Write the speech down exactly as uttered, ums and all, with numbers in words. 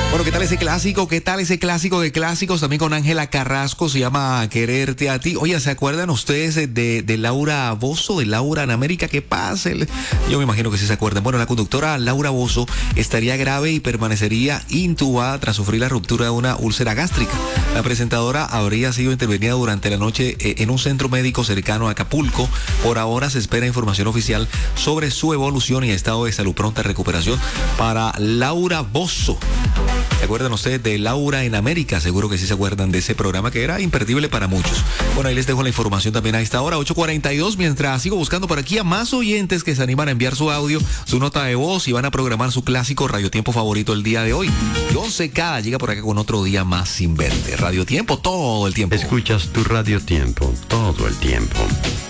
Bueno, ¿qué tal ese clásico? ¿Qué tal ese clásico de clásicos? También con Ángela Carrasco, se llama Quererte a ti. Oye, ¿se acuerdan ustedes de, de Laura Bozzo, de Laura en América? ¿Qué pasa? Yo me imagino que sí se acuerdan. Bueno, la conductora Laura Bozzo estaría grave y permanecería intubada tras sufrir la ruptura de una úlcera gástrica. La presentadora habría sido intervenida durante la noche en un centro médico cercano a Acapulco. Por ahora se espera información oficial sobre su evolución y estado de salud. Pronta recuperación para Laura Bozzo. ¿Se acuerdan ustedes de Laura en América? Seguro que sí se acuerdan de ese programa que era imperdible para muchos. Bueno, ahí les dejo la información también a esta hora, ocho cuarenta y dos, mientras sigo buscando por aquí a más oyentes que se animan a enviar su audio, su nota de voz y van a programar su clásico Radio Tiempo favorito el día de hoy. Y once K llega por acá con otro día más sin verte. Radio Tiempo todo el tiempo. Escuchas tu Radio Tiempo todo el tiempo.